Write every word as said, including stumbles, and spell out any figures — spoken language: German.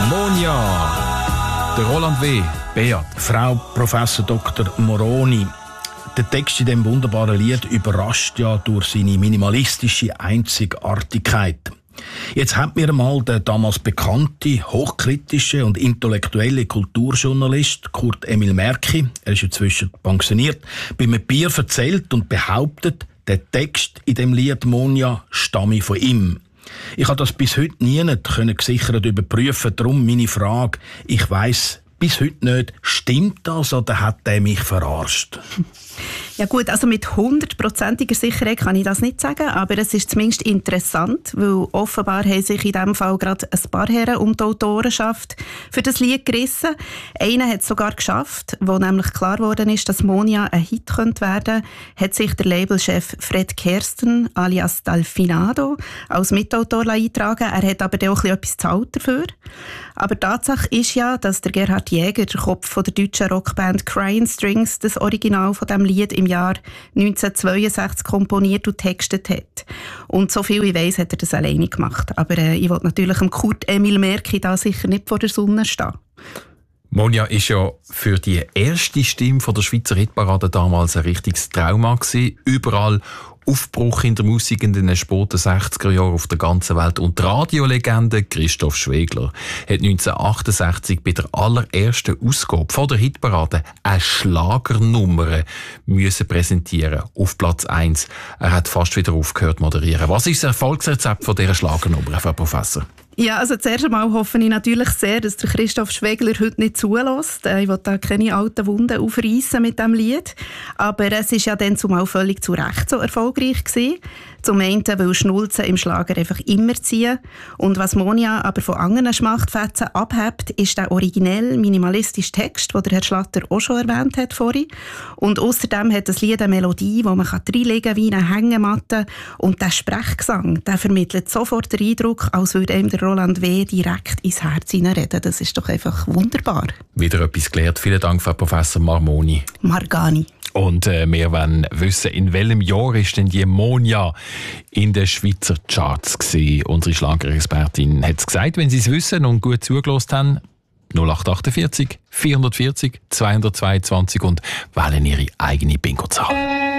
Monja, der Roland W. Beat. Frau Professor Doktor Moroni. Der Text in diesem wunderbaren Lied überrascht ja durch seine minimalistische Einzigartigkeit. Jetzt hat mir einmal der damals bekannte, hochkritische und intellektuelle Kulturjournalist Kurt Emil Merki, er ist inzwischen pensioniert, bei einem Bier erzählt und behauptet, der Text in dem Lied Monja stamme von ihm. Ich habe das bis heute nie gesichert überprüfen, darum meine Frage, ich weiss bis heute nicht, stimmt das oder hat er mich verarscht? Ja gut, also mit hundertprozentiger Sicherheit kann ich das nicht sagen, aber es ist zumindest interessant, weil offenbar haben sich in diesem Fall gerade ein paar Herren um die Autorenschaft für das Lied gerissen. Einer hat es sogar geschafft, wo nämlich klar geworden ist, dass Monja ein Hit könnte werden, hat sich der Labelchef Fred Kersten alias Dalfinado als Mitautor eingetragen. Er hat aber auch etwas gezahlt dafür. Aber Tatsache ist ja, dass der Gerhard Jäger, der Kopf von der deutschen Rockband Crying Strings, das Original von diesem Lied im Jahr neunzehnhundertzweiundsechzig komponiert und textet hat. Und so viel ich weiss, hat er das alleine gemacht. Aber äh, ich will natürlich dem Kurt Emil Merki da sicher nicht vor der Sonne stehen. Monja war ja für die erste Stimme von der Schweizer Hitparade damals ein richtiges Trauma gewesen. Überall Aufbruch in der Musik in den späten sechziger Jahren auf der ganzen Welt. Und die Radiolegende Christoph Schwegler hat neunzehnhundertachtundsechzig bei der allerersten Ausgabe von der Hitparade eine Schlagernummer müssen präsentieren auf Platz eins. Er hat fast wieder aufgehört zu moderieren. Was ist das Erfolgsrezept von dieser Schlagernummer, Frau Professor? Ja, also zuerst einmal hoffe ich natürlich sehr, dass der Christoph Schwegler heute nicht zulässt. Ich will da keine alten Wunden aufreissen mit diesem Lied. Aber es war ja dann zumal völlig zu Recht so erfolgreich gewesen. Zum einen, weil Schnulzen im Schlager einfach immer ziehen. Und was Monja aber von anderen Schmachtfetzen abhebt, ist der originell minimalistische Text, den der Herr Schlatter auch schon erwähnt hat vorhin. Und außerdem hat das Lied eine Melodie, die man reinlegen kann wie eine Hängematte. Und der Sprechgesang, der vermittelt sofort den Eindruck, als würde ihm der Roland W. direkt ins Herz hineinreden. Das ist doch einfach wunderbar. Wieder etwas gelernt. Vielen Dank, Frau Professor Marmoni. Margani. Und äh, wir wollen wissen, in welchem Jahr ist denn die Monja in den Schweizer Charts gewesen? Unsere Schlagerexpertin hat es gesagt, wenn Sie es wissen und gut zugelassen haben, null acht achtundvierzig vierhundertvierzig zweihundertzweiundzwanzig und wählen Ihre eigene Bingo-Zahl.